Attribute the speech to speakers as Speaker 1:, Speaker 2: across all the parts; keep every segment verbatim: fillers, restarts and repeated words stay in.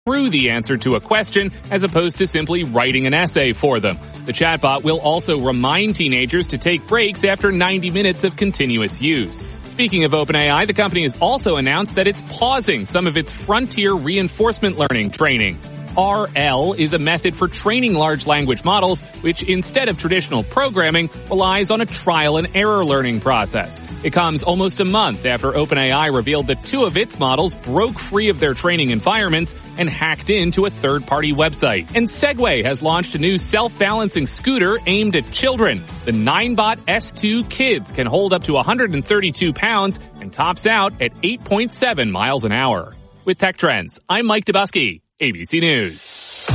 Speaker 1: through the answer to a question as opposed to simply writing an essay for them. The chatbot will also remind teenagers to take breaks after ninety minutes of continuous use. Speaking of OpenAI, the company has also announced that it's pausing some of its frontier reinforcement learning training. R L is a method for training large language models, which instead of traditional programming, relies on a trial and error learning process. It comes almost a month after OpenAI revealed that two of its models broke free of their training environments and hacked into a third-party website. And Segway has launched a new self-balancing scooter aimed at children. The Ninebot S two Kids can hold up to one hundred thirty-two pounds and tops out at eight point seven miles an hour. With Tech Trends, I'm Mike Dubusky, A B C News.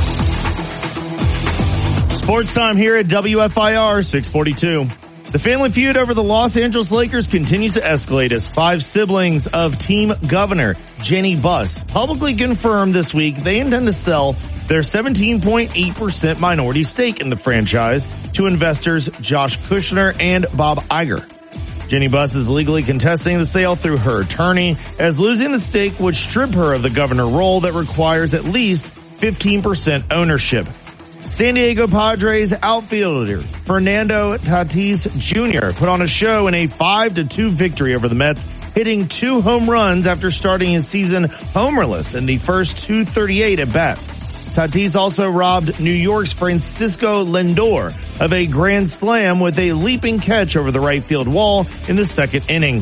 Speaker 2: Sports time here at W F I R six forty-two. The family feud over the Los Angeles Lakers continues to escalate as five siblings of team governor Jenny Buss publicly confirmed this week they intend to sell their seventeen point eight percent minority stake in the franchise to investors Josh Kushner and Bob Iger. Jenny Buss is legally contesting the sale through her attorney, as losing the stake would strip her of the governor role that requires at least fifteen percent ownership. San Diego Padres outfielder Fernando Tatis Junior put on a show in a five to two victory over the Mets, hitting two home runs after starting his season homerless in the first two thirty-eight at-bats. Tatis also robbed New York's Francisco Lindor of a grand slam with a leaping catch over the right field wall in the second inning.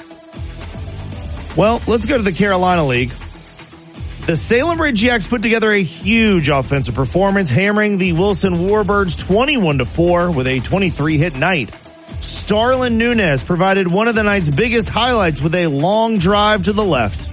Speaker 2: Well, let's go to the Carolina League. The Salem Ridge Yaks put together a huge offensive performance, hammering the Wilson Warbirds twenty-one to four with a twenty-three hit night. Starlin Nunez provided one of the night's biggest highlights with a long drive to the left.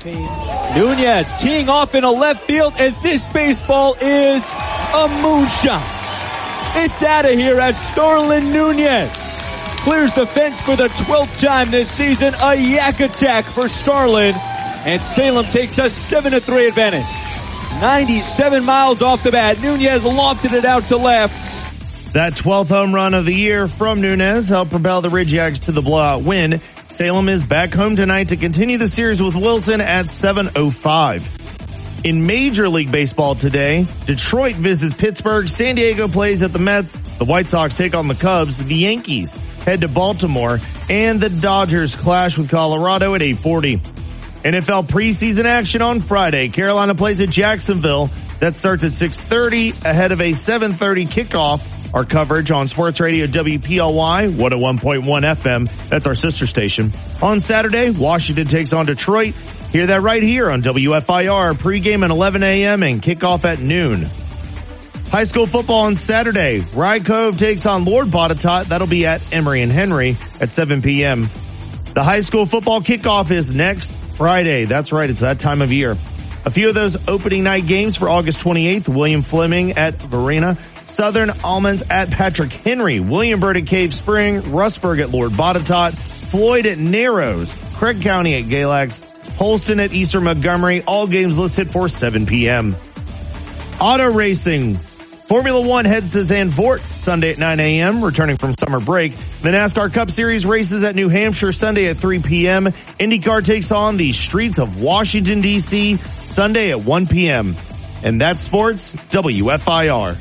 Speaker 3: Nunez teeing off in a left field, and this baseball is a moonshot. It's out of here as Starlin Nunez clears the fence for the twelfth time this season. A yak attack for Starlin, and Salem takes a seven to three advantage. ninety-seven miles off the bat. Nunez lofted it out to left.
Speaker 2: That twelfth home run of the year from Nunez helped propel the Ridge Yaks to the blowout win. Salem is back home tonight to continue the series with Wilson at seven oh five. In Major League Baseball today, Detroit visits Pittsburgh, San Diego plays at the Mets, the White Sox take on the Cubs, the Yankees head to Baltimore, and the Dodgers clash with Colorado at eight forty. N F L preseason action on Friday. Carolina plays at Jacksonville. That starts at six thirty ahead of a seven thirty kickoff. Our coverage on Sports Radio W P L Y, one oh one point one F M. That's our sister station. On Saturday, Washington takes on Detroit. Hear that right here on W F I R. Pregame at eleven a.m. and kickoff at noon. High school football on Saturday. Rye Cove takes on Lord Botetourt. That'll be at Emory and Henry at seven p.m. The high school football kickoff is next Friday. That's right. It's that time of year. A few of those opening night games for August twenty-eighth. William Fleming at Varina. Southern Almonds at Patrick Henry. William Byrd at Cave Spring. Rustburg at Lord Botetourt. Floyd at Narrows. Craig County at Galax. Holston at Eastern Montgomery. All games listed for seven p.m. Auto racing. Formula One heads to Zandvoort Sunday at nine a.m. returning from summer break. The NASCAR Cup Series races at New Hampshire Sunday at three p.m. IndyCar takes on the streets of Washington, D C Sunday at one p.m. And that's sports, W F I R.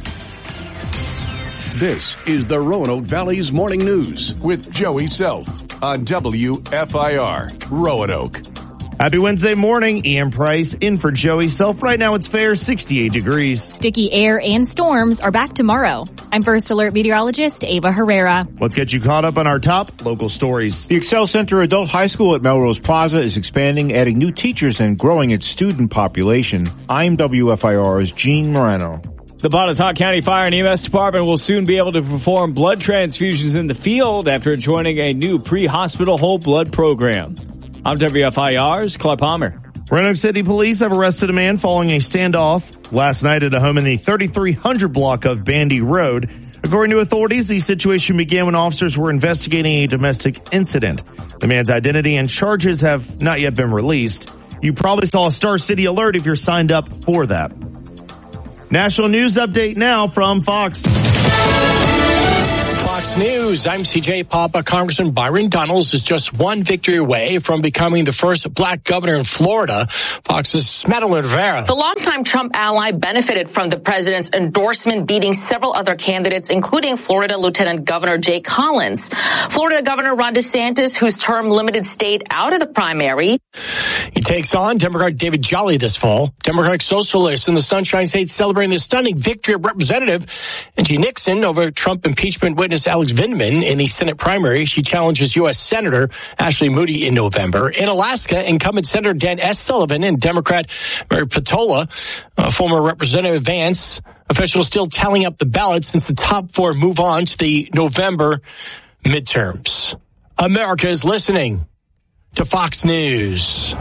Speaker 4: This is the Roanoke Valley's Morning News with Joey Self on W F I R, Roanoke.
Speaker 2: Happy Wednesday morning. Ian Price in for Joey Self. Right now it's fair, sixty-eight degrees.
Speaker 5: Sticky air and storms are back tomorrow. I'm First Alert meteorologist Ava Herrera.
Speaker 2: Let's get you caught up on our top local stories.
Speaker 6: The Excel Center Adult High School at Melrose Plaza is expanding, adding new teachers and growing its student population. I'm W F I R's Gene Morano.
Speaker 7: The Botetourt County Fire and E M S Department will soon be able to perform blood transfusions in the field after joining a new pre-hospital whole blood program. I'm W F I R's Clark Palmer.
Speaker 2: Roanoke City Police have arrested a man following a standoff last night at a home in the thirty-three hundred block of Bandy Road. According to authorities, the situation began when officers were investigating a domestic incident. The man's identity and charges have not yet been released. You probably saw a Star City alert if you're signed up for that. National news update now from Fox.
Speaker 8: Fox Fox News, I'm C J Papa. Congressman Byron Donalds is just one victory away from becoming the first black governor in Florida. Fox's Madeline Rivera.
Speaker 9: The longtime Trump ally benefited from the president's endorsement, beating several other candidates, including Florida Lieutenant Governor Jay Collins. Florida Governor Ron DeSantis, whose term limited stayed out of the primary.
Speaker 8: He takes on Democrat David Jolly this fall. Democratic Socialists in the Sunshine State celebrating the stunning victory of Representative Angie Nixon over Trump impeachment witness Alex Vindman in the Senate primary. She challenges U S Senator Ashley Moody in November. In Alaska, incumbent Senator Dan S. Sullivan and Democrat Mary Patola, uh, former Representative Vance, officials still tallying up the ballots since the top four move on to the November midterms. America is listening to Fox News.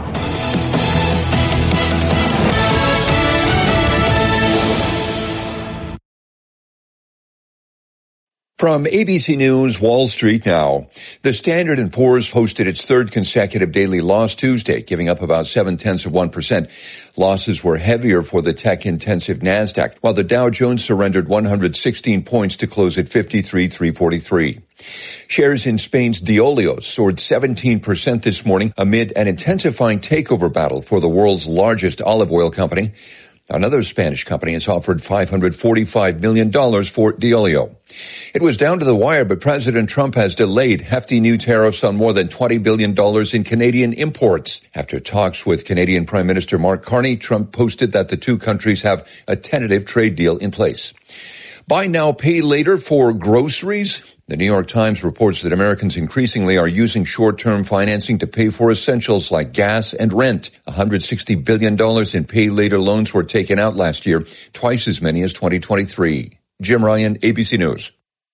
Speaker 10: From A B C News, Wall Street now. The Standard and Poor's posted its third consecutive daily loss Tuesday, giving up about seven-tenths of one percent. Losses were heavier for the tech-intensive NASDAQ, while the Dow Jones surrendered one hundred sixteen points to close at fifty-three thousand three hundred forty-three. Shares in Spain's Diolio soared seventeen percent this morning amid an intensifying takeover battle for the world's largest olive oil company. Another Spanish company has offered five hundred forty-five million dollars for Diolio. It was down to the wire, but President Trump has delayed hefty new tariffs on more than twenty billion dollars in Canadian imports. After talks with Canadian Prime Minister Mark Carney, Trump posted that the two countries have a tentative trade deal in place. Buy now, pay later for groceries. The New York Times reports that Americans increasingly are using short-term financing to pay for essentials like gas and rent. one hundred sixty billion dollars in pay-later loans were taken out last year, twice as many as twenty twenty-three. Jim Ryan, A B C News.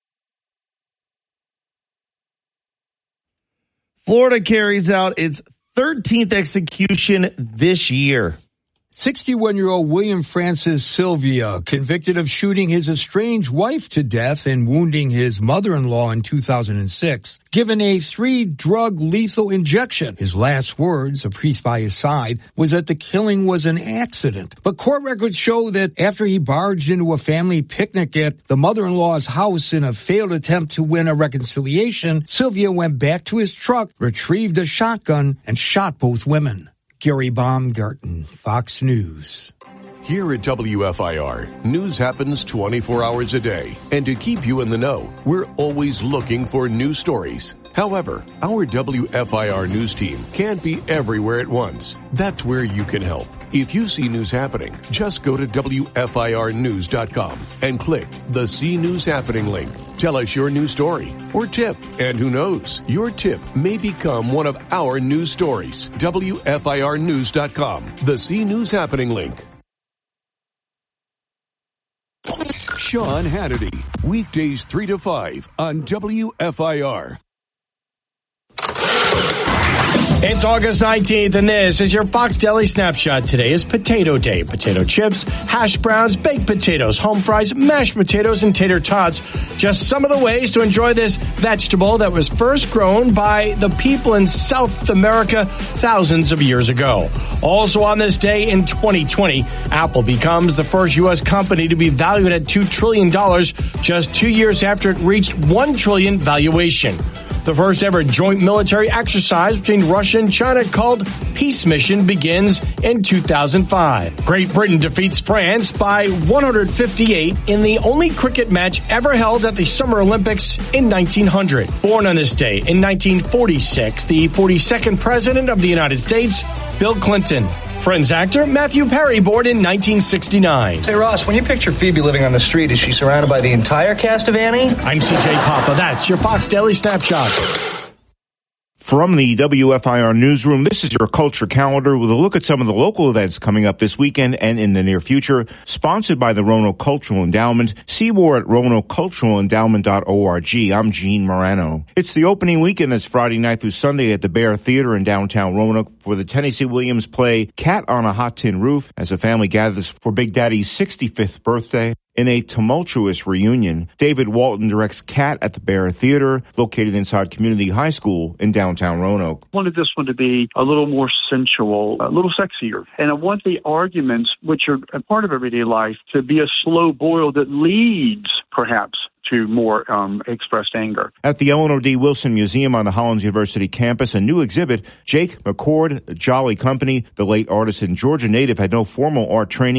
Speaker 2: Florida carries out its thirteenth execution this year.
Speaker 11: sixty-one-year-old William Francis Sylvia, convicted of shooting his estranged wife to death and wounding his mother-in-law in two thousand six, given a three-drug lethal injection. His last words, a priest by his side, was that the killing was an accident. But court records show that after he barged into a family picnic at the mother-in-law's house in a failed attempt to win a reconciliation, Sylvia went back to his truck, retrieved a shotgun, and shot both women. Gary Baumgarten, Fox News.
Speaker 4: Here at W F I R, news happens twenty-four hours a day. And to keep you in the know, we're always looking for new stories. However, our W F I R news team can't be everywhere at once. That's where you can help. If you see news happening, just go to W F I R news dot com and click the See News Happening link. Tell us your news story or tip. And who knows, your tip may become one of our news stories. W F I R news dot com, the See News Happening link. Sean Hannity, weekdays three to five on W F I R.
Speaker 8: It's August nineteenth, and this is your Fox Deli Snapshot. Today is Potato Day. Potato chips, hash browns, baked potatoes, home fries, mashed potatoes, and tater tots. Just some of the ways to enjoy this vegetable that was first grown by the people in South America thousands of years ago. Also on this day in twenty twenty, Apple becomes the first U S company to be valued at two trillion dollars just two years after it reached one trillion dollars valuation. The first ever joint military exercise between Russia and China called Peace Mission begins in two thousand five. Great Britain defeats France by one hundred fifty-eight in the only cricket match ever held at the Summer Olympics in nineteen hundred. Born on this day in nineteen forty-six, the forty-second President of the United States, Bill Clinton. Friends actor Matthew Perry, born in nineteen sixty-nine.
Speaker 12: Say, Ross, when you picture Phoebe living on the street, is she surrounded by the entire cast of Annie?
Speaker 8: I'm C J Papa. That's your Fox Daily Snapshot.
Speaker 6: From the W F I R newsroom, this is your culture calendar with a look at some of the local events coming up this weekend and in the near future. Sponsored by the Roanoke Cultural Endowment. See more at roanoke cultural endowment dot org. I'm Gene Morano. It's the opening weekend that's Friday night through Sunday at the Bear Theater in downtown Roanoke for the Tennessee Williams play Cat on a Hot Tin Roof as a family gathers for Big Daddy's sixty-fifth birthday. In a tumultuous reunion, David Walton directs Cat at the Bear Theater, located inside Community High School in downtown Roanoke.
Speaker 13: I wanted this one to be a little more sensual, a little sexier. And I want the arguments, which are a part of everyday life, to be a slow boil that leads, perhaps, to more um, expressed anger.
Speaker 6: At the Eleanor D. Wilson Museum on the Hollins University campus, a new exhibit, Jake McCord, Jolly Company, the late artist and Georgia native, had no formal art training.